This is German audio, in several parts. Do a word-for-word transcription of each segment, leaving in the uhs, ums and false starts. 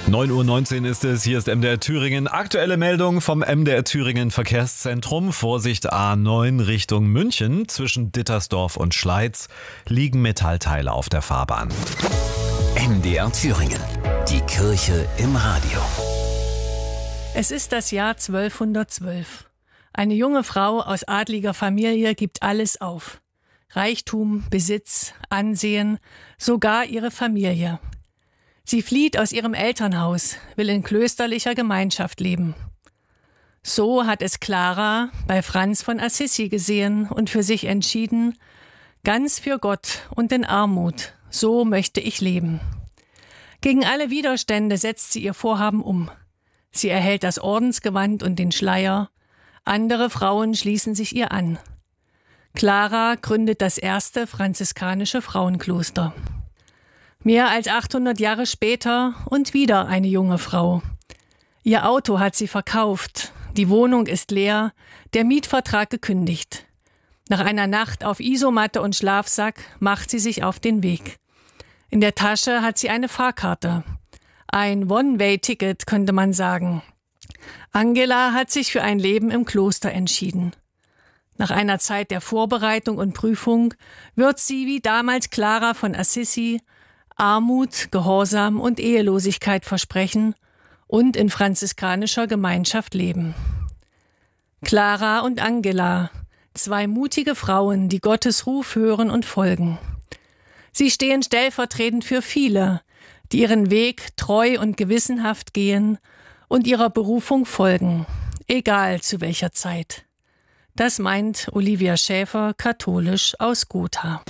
neun Uhr neunzehn ist es, hier ist M D R Thüringen. Aktuelle Meldung vom M D R Thüringen Verkehrszentrum. Vorsicht A neun Richtung München. Zwischen Dittersdorf und Schleiz liegen Metallteile auf der Fahrbahn. M D R Thüringen. Die Kirche im Radio. Es ist das Jahr zwölfhundertzwölf. Eine junge Frau aus adliger Familie gibt alles auf. Reichtum, Besitz, Ansehen, sogar ihre Familie. Sie flieht aus ihrem Elternhaus, will in klösterlicher Gemeinschaft leben. So hat es Clara bei Franz von Assisi gesehen und für sich entschieden, ganz für Gott und in Armut, so möchte ich leben. Gegen alle Widerstände setzt sie ihr Vorhaben um. Sie erhält das Ordensgewand und den Schleier, andere Frauen schließen sich ihr an. Clara gründet das erste franziskanische Frauenkloster. Mehr als achthundert Jahre später und wieder eine junge Frau. Ihr Auto hat sie verkauft, die Wohnung ist leer, der Mietvertrag gekündigt. Nach einer Nacht auf Isomatte und Schlafsack macht sie sich auf den Weg. In der Tasche hat sie eine Fahrkarte. Ein One-Way-Ticket, könnte man sagen. Angela hat sich für ein Leben im Kloster entschieden. Nach einer Zeit der Vorbereitung und Prüfung wird sie wie damals Clara von Assisi Armut, Gehorsam und Ehelosigkeit versprechen und in franziskanischer Gemeinschaft leben. Clara und Angela, zwei mutige Frauen, die Gottes Ruf hören und folgen. Sie stehen stellvertretend für viele, die ihren Weg treu und gewissenhaft gehen und ihrer Berufung folgen, egal zu welcher Zeit. Das meint Olivia Schäfer, katholisch aus Gotha.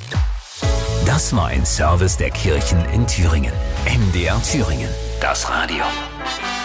Das war ein Service der Kirchen in Thüringen. M D R Thüringen, das Radio.